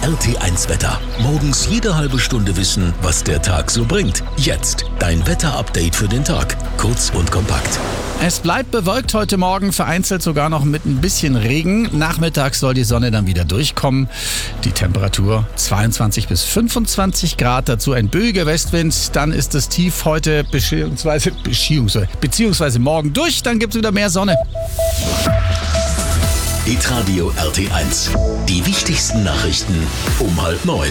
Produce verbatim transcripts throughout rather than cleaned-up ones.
R T eins Wetter. Morgens jede halbe Stunde wissen, was der Tag so bringt. Jetzt dein Wetterupdate für den Tag. Kurz und kompakt. Es bleibt bewölkt heute Morgen, vereinzelt sogar noch mit ein bisschen Regen. Nachmittags soll die Sonne dann wieder durchkommen. Die Temperatur zweiundzwanzig bis fünfundzwanzig Grad, dazu ein böiger Westwind. Dann ist das Tief heute beziehungsweise, beziehungsweise, beziehungsweise morgen durch, dann gibt es wieder mehr Sonne. Hitradio R T eins. Die wichtigsten Nachrichten um halb neun.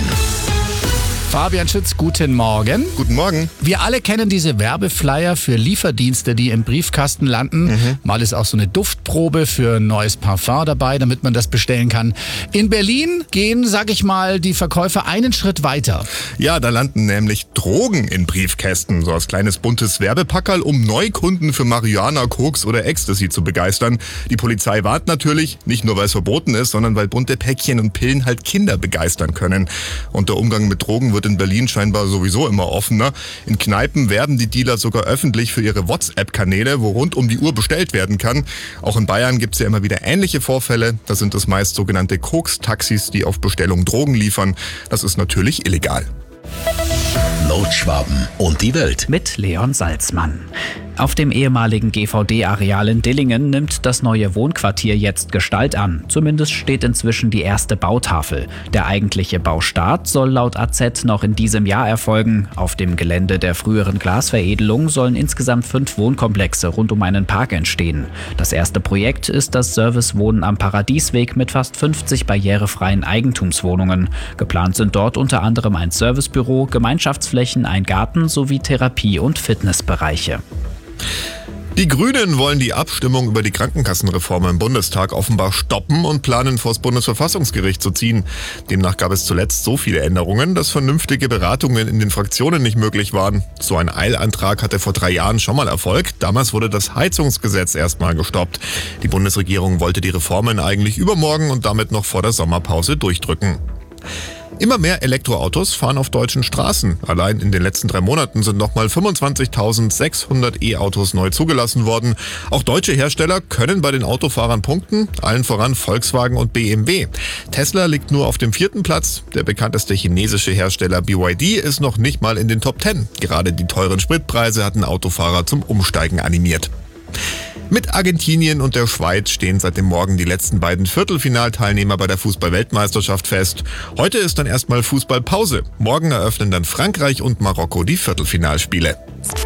Fabian Schütz, guten Morgen. Guten Morgen. Wir alle kennen diese Werbeflyer für Lieferdienste, die im Briefkasten landen. Mhm. Mal ist auch so eine Duftprobe für ein neues Parfum dabei, damit man das bestellen kann. In Berlin gehen, sag ich mal, die Verkäufer einen Schritt weiter. Ja, da landen nämlich Drogen in Briefkästen. So als kleines buntes Werbepackerl, um Neukunden für Marihuana, Koks oder Ecstasy zu begeistern. Die Polizei warnt natürlich, nicht nur weil es verboten ist, sondern weil bunte Päckchen und Pillen halt Kinder begeistern können. Und der Umgang mit Drogen wird in Berlin scheinbar sowieso immer offener. In Kneipen werben die Dealer sogar öffentlich für ihre WhatsApp-Kanäle, wo rund um die Uhr bestellt werden kann. Auch in Bayern gibt es ja immer wieder ähnliche Vorfälle. Da sind es meist sogenannte Koks-Taxis, die auf Bestellung Drogen liefern. Das ist natürlich illegal. Nordschwaben und die Welt. Mit Leon Salzmann. Auf dem ehemaligen G V D-Areal in Dillingen nimmt das neue Wohnquartier jetzt Gestalt an. Zumindest steht inzwischen die erste Bautafel. Der eigentliche Baustart soll laut A Z noch in diesem Jahr erfolgen. Auf dem Gelände der früheren Glasveredelung sollen insgesamt fünf Wohnkomplexe rund um einen Park entstehen. Das erste Projekt ist das Servicewohnen am Paradiesweg mit fast fünfzig barrierefreien Eigentumswohnungen. Geplant sind dort unter anderem ein Servicebüro, Gemeinschaftsflächen, ein Garten sowie Therapie- und Fitnessbereiche. Die Grünen wollen die Abstimmung über die Krankenkassenreform im Bundestag offenbar stoppen und planen, vor das Bundesverfassungsgericht zu ziehen. Demnach gab es zuletzt so viele Änderungen, dass vernünftige Beratungen in den Fraktionen nicht möglich waren. So ein Eilantrag hatte vor drei Jahren schon mal Erfolg. Damals wurde das Heizungsgesetz erstmal gestoppt. Die Bundesregierung wollte die Reformen eigentlich übermorgen und damit noch vor der Sommerpause durchdrücken. Immer mehr Elektroautos fahren auf deutschen Straßen. Allein in den letzten drei Monaten sind nochmal fünfundzwanzigtausendsechshundert E-Autos neu zugelassen worden. Auch deutsche Hersteller können bei den Autofahrern punkten, allen voran Volkswagen und B M W. Tesla liegt nur auf dem vierten Platz. Der bekannteste chinesische Hersteller B Y D ist noch nicht mal in den Top Ten. Gerade die teuren Spritpreise hatten Autofahrer zum Umsteigen animiert. Mit Argentinien und der Schweiz stehen seit dem Morgen die letzten beiden Viertelfinalteilnehmer bei der Fußball-Weltmeisterschaft fest. Heute ist dann erstmal Fußballpause. Morgen eröffnen dann Frankreich und Marokko die Viertelfinalspiele.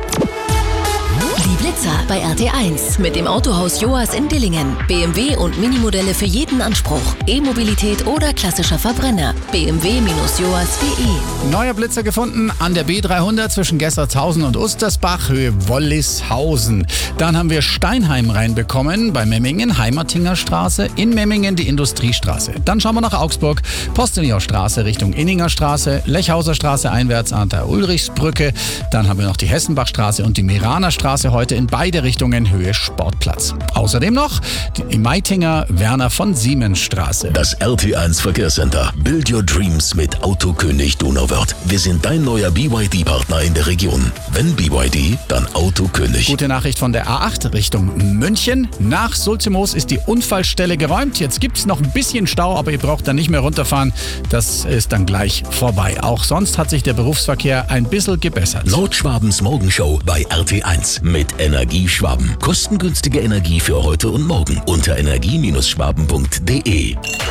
Die Blitzer bei R T eins mit dem Autohaus Joas in Dillingen. B M W und Minimodelle für jeden Anspruch. E-Mobilität oder klassischer Verbrenner. b m w Bindestrich joas punkt de. Neuer Blitzer gefunden an der B dreihundert zwischen Gessertshausen und Ustersbach, Höhe Wollishausen. Dann haben wir Steinheim reinbekommen bei Memmingen, Heimertinger Straße, in Memmingen die Industriestraße. Dann schauen wir nach Augsburg, Postelinger Straße Richtung Inninger Straße, Lechhauser Straße einwärts an der Ulrichsbrücke. Dann haben wir noch die Hessenbachstraße und die Meraner Straße heute in beide Richtungen Höhe Sportplatz. Außerdem noch die Meitinger Werner von Siemens Straße. Das R T eins Verkehrscenter. Build your dreams mit Autokönig Donauwörth. Wir sind dein neuer B Y D-Partner in der Region. Wenn B Y D, dann Autokönig. Gute Nachricht von der A acht Richtung München. Nach Sulzimoos ist die Unfallstelle geräumt. Jetzt gibt es noch ein bisschen Stau, aber ihr braucht dann nicht mehr runterfahren. Das ist dann gleich vorbei. Auch sonst hat sich der Berufsverkehr ein bisschen gebessert. Nordschwabens Morgenshow bei R T eins mit Energieschwaben. Kostengünstige Energie für heute und morgen unter energie schwaben punkt de.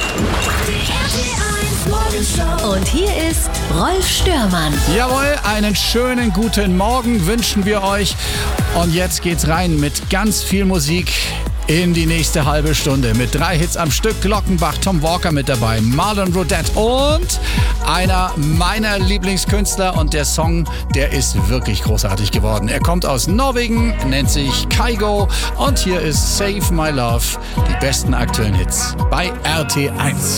Und hier ist Rolf Störmann. Jawohl, einen schönen guten Morgen wünschen wir euch. Und jetzt geht's rein mit ganz viel Musik in die nächste halbe Stunde. Mit drei Hits am Stück. Glockenbach, Tom Walker mit dabei, Marlon Rodette und einer meiner Lieblingskünstler. Und der Song, der ist wirklich großartig geworden. Er kommt aus Norwegen, nennt sich Kygo. Und hier ist Save My Love. Die besten aktuellen Hits bei R T eins.